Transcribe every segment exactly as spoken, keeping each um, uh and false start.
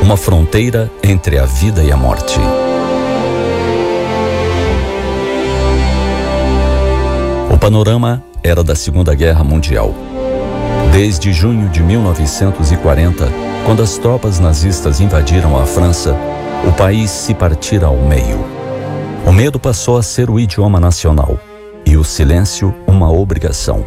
uma fronteira entre a vida e a morte. O panorama era da Segunda Guerra Mundial. Desde junho de mil novecentos e quarenta, quando as tropas nazistas invadiram a França, o país se partira ao meio. O medo passou a ser o idioma nacional e o silêncio uma obrigação.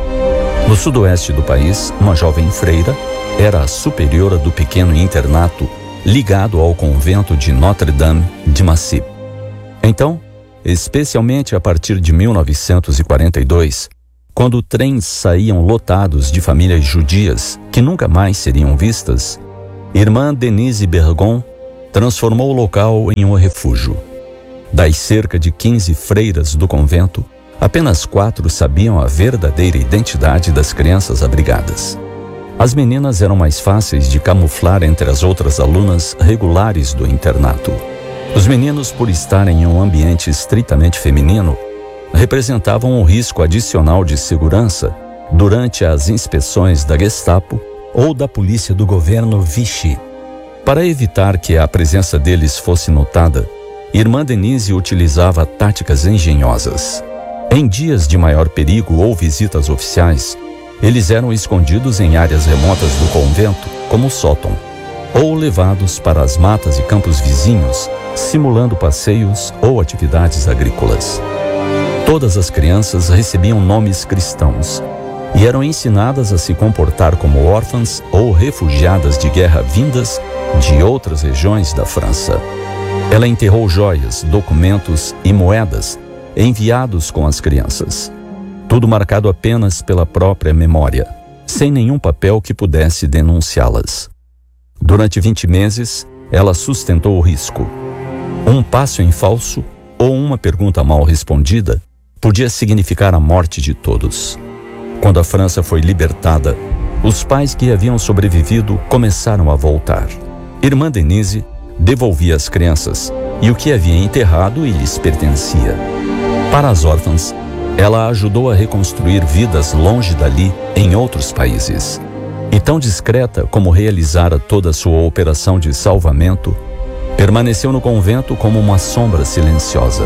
No sudoeste do país, uma jovem freira era a superiora do pequeno internato ligado ao convento de Notre-Dame de Massy. Então, especialmente a partir de mil novecentos e quarenta e dois, quando trens saíam lotados de famílias judias que nunca mais seriam vistas, irmã Denise Bergon transformou o local em um refúgio. Das cerca de quinze freiras do convento, apenas quatro sabiam a verdadeira identidade das crianças abrigadas. As meninas eram mais fáceis de camuflar entre as outras alunas regulares do internato. Os meninos, por estarem em um ambiente estritamente feminino, representavam um risco adicional de segurança durante as inspeções da Gestapo ou da polícia do governo Vichy. Para evitar que a presença deles fosse notada, irmã Denise utilizava táticas engenhosas. Em dias de maior perigo ou visitas oficiais, eles eram escondidos em áreas remotas do convento, como o sótão, ou levados para as matas e campos vizinhos, simulando passeios ou atividades agrícolas. Todas as crianças recebiam nomes cristãos e eram ensinadas a se comportar como órfãs ou refugiadas de guerra vindas de outras regiões da França. Ela enterrou joias, documentos e moedas enviados com as crianças. Tudo marcado apenas pela própria memória, sem nenhum papel que pudesse denunciá-las. Durante vinte meses, ela sustentou o risco. Um passo em falso ou uma pergunta mal respondida podia significar a morte de todos. Quando a França foi libertada, os pais que haviam sobrevivido começaram a voltar. Irmã Denise devolvia as crianças e o que havia enterrado e lhes pertencia. Para as órfãs, ela ajudou a reconstruir vidas longe dali em outros países. E tão discreta como realizara toda a sua operação de salvamento, permaneceu no convento como uma sombra silenciosa.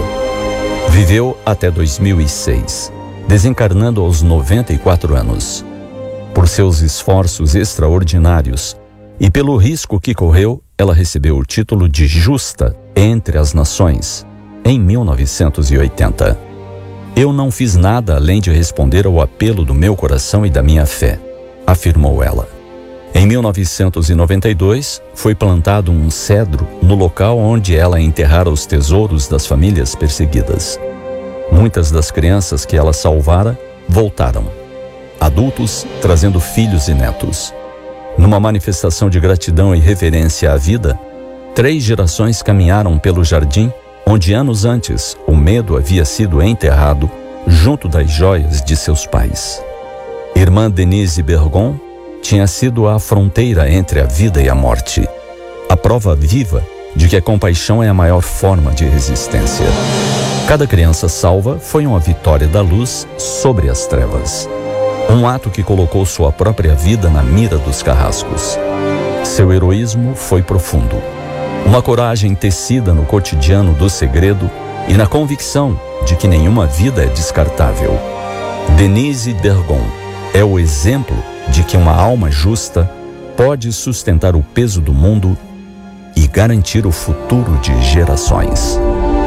Viveu até dois mil e seis, desencarnando aos noventa e quatro anos. Por seus esforços extraordinários e pelo risco que correu, ela recebeu o título de Justa entre as Nações, em mil novecentos e oitenta. Eu não fiz nada além de responder ao apelo do meu coração e da minha fé, afirmou ela. Em mil novecentos e noventa e dois, foi plantado um cedro no local onde ela enterrara os tesouros das famílias perseguidas. Muitas das crianças que ela salvara voltaram. Adultos trazendo filhos e netos. Numa manifestação de gratidão e reverência à vida, três gerações caminharam pelo jardim onde anos antes o medo havia sido enterrado junto das joias de seus pais. Irmã Denise Bergon tinha sido a fronteira entre a vida e a morte, a prova viva de que a compaixão é a maior forma de resistência. Cada criança salva foi uma vitória da luz sobre as trevas. Um ato que colocou sua própria vida na mira dos carrascos. Seu heroísmo foi profundo. Uma coragem tecida no cotidiano do segredo e na convicção de que nenhuma vida é descartável. Denise Bergon é o exemplo de que uma alma justa pode sustentar o peso do mundo e garantir o futuro de gerações.